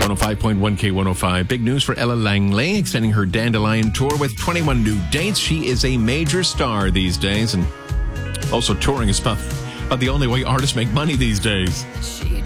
105.1 K105. Big news for Ella Langley, extending her Dandelion tour with 21 new dates. She is a major star these days, and also touring is about the only way artists make money these days.